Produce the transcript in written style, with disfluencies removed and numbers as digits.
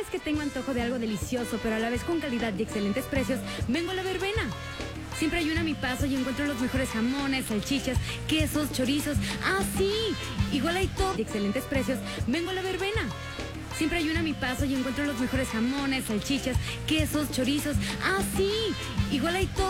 vez que tengo antojo de algo delicioso, pero a la vez con calidad y excelentes precios, vengo a La Verbena. Siempre hay una a mi paso y encuentro los mejores jamones, salchichas, quesos, chorizos. ¡Ah, sí! Igual hay todo y excelentes precios, vengo a La Verbena. Siempre hay una a mi paso y encuentro los mejores jamones, salchichas, quesos, chorizos. ¡Ah, sí! Igual hay todo.